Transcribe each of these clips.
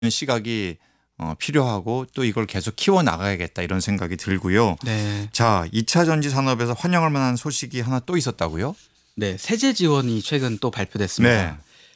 시각이 필요하고 또 이걸 계속 키워나가야겠다 이런 생각이 들고요. 네. 자, 2차 전지 산업에서 환영할 만한 소식이 하나 또 있었다고요? 네, 세제 지원이 최근 또 발표됐습니다. 네.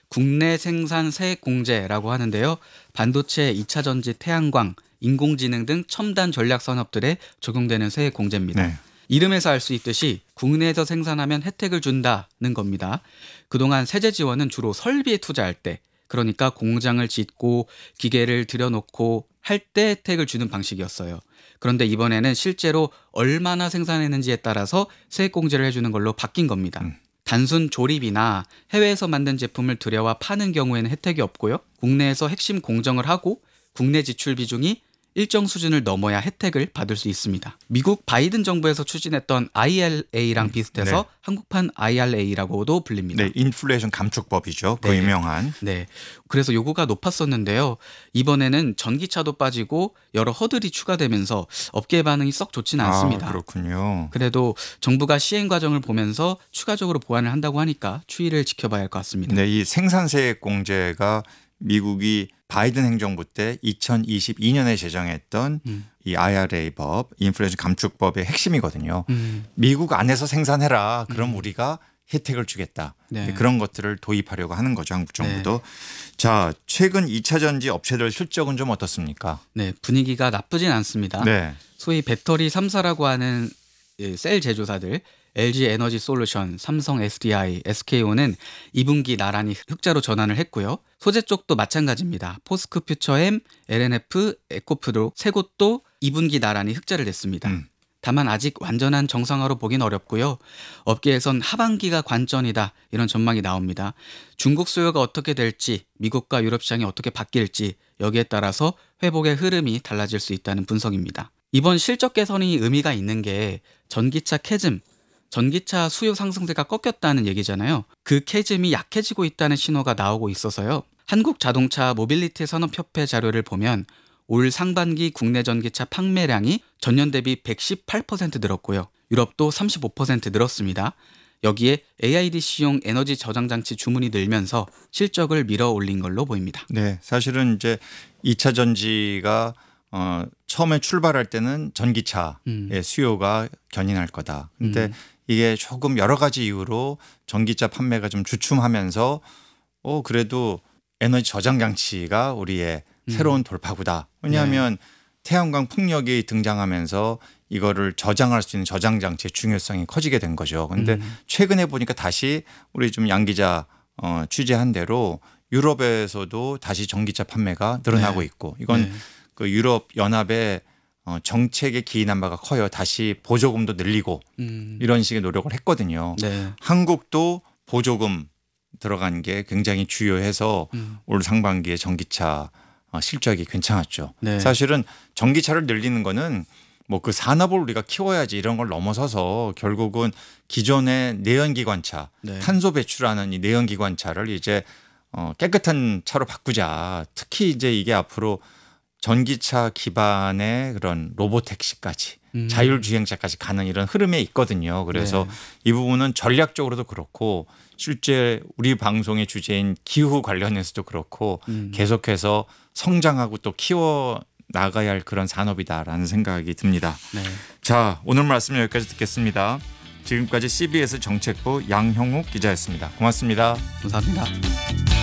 국내 생산 세액 공제라고 하는데요. 반도체, 2차 전지, 태양광, 인공지능 등 첨단 전략 산업들에 적용되는 세액 공제입니다. 네. 이름에서 알 수 있듯이 국내에서 생산하면 혜택을 준다는 겁니다. 그동안 세제 지원은 주로 설비에 투자할 때, 그러니까 공장을 짓고 기계를 들여놓고 할 때 혜택을 주는 방식이었어요. 그런데 이번에는 실제로 얼마나 생산했는지에 따라서 세액 공제를 해주는 걸로 바뀐 겁니다. 단순 조립이나 해외에서 만든 제품을 들여와 파는 경우에는 혜택이 없고요. 국내에서 핵심 공정을 하고 국내 지출 비중이 일정 수준을 넘어야 혜택을 받을 수 있습니다. 미국 바이든 정부에서 추진했던 IRA랑 비슷해서 네. 한국판 IRA라고도 불립니다. 네, 인플레이션 감축법이죠. 그 네. 유명한. 네, 그래서 요구가 높았었는데요. 이번에는 전기차도 빠지고 여러 허들이 추가되면서 업계의 반응이 썩 좋지는 않습니다. 그렇군요. 그래도 정부가 시행 과정을 보면서 추가적으로 보완을 한다고 하니까 추이를 지켜봐야 할 것 같습니다. 네, 이 생산세액 공제가 미국이 바이든 행정부 때 2022년에 제정했던 이 IRA 법, 인플레이션 감축법의 핵심이거든요. 미국 안에서 생산해라. 그럼 우리가 혜택을 주겠다. 네. 그런 것들을 도입하려고 하는 거죠. 한국 정부도. 자, 최근 2차 전지 업체들 실적은 좀 어떻습니까? 네, 분위기가 나쁘진 않습니다. 네. 소위 배터리 3사라고 하는 셀 제조사들 LG 에너지 솔루션, 삼성 SDI, SK온은 2분기 나란히 흑자로 전환을 했고요. 소재 쪽도 마찬가지입니다. 포스크 퓨처엠, LNF, 에코프로 세 곳도 2분기 나란히 흑자를 냈습니다. 다만 아직 완전한 정상화로 보긴 어렵고요. 업계에선 하반기가 관전이다 이런 전망이 나옵니다. 중국 수요가 어떻게 될지, 미국과 유럽 시장이 어떻게 바뀔지 여기에 따라서 회복의 흐름이 달라질 수 있다는 분석입니다. 이번 실적 개선이 의미가 있는 게 전기차 캐즘, 전기차 수요 상승세가 꺾였다는 얘기잖아요. 그 캐즘이 약해지고 있다는 신호가 나오고 있어서요. 한국자동차 모빌리티 산업협회 자료를 보면 올 상반기 국내 전기차 판매량이 전년 대비 118% 늘었고요. 유럽도 35% 늘었습니다. 여기에 AIDC용 에너지 저장 장치 주문이 늘면서 실적을 밀어 올린 걸로 보입니다. 네, 사실은 이제 2차 전지가 처음에 출발할 때는 전기차의 수요가 견인할 거다. 근데 이게 조금 여러 가지 이유로 전기차 판매가 좀 주춤하면서 그래도 에너지 저장 장치가 우리의 새로운 돌파구다. 왜냐하면 태양광 풍력이 등장하면서 이거를 저장할 수 있는 저장 장치의 중요성이 커지게 된 거죠. 그런데 최근에 보니까 다시 우리 좀 양 기자 취재한 대로 유럽에서도 다시 전기차 판매가 늘어나고 있고 이건 그 유럽 연합의 정책에 기인한 바가 커요. 다시 보조금도 늘리고 이런 식의 노력을 했거든요. 네. 한국도 보조금 들어간 게 굉장히 주요해서 올 상반기에 전기차 실적이 괜찮았죠. 네. 사실은 전기차를 늘리는 거는 뭐 그 산업을 우리가 키워야지 이런 걸 넘어서서 결국은 기존의 내연기관차, 탄소 배출하는 이 내연기관차를 이제 깨끗한 차로 바꾸자. 특히 이제 이게 앞으로 전기차 기반의 그런 로보택시까지 자율주행차까지 가는 이런 흐름에 있거든요. 그래서 이 부분은 전략적으로도 그렇고 실제 우리 방송의 주제인 기후 관련해서도 그렇고 계속해서 성장하고 또 키워 나가야 할 그런 산업이다라는 생각이 듭니다. 네. 자, 오늘 말씀 여기까지 듣겠습니다. 지금까지 CBS 정책부 양형욱 기자였습니다. 고맙습니다. 감사합니다.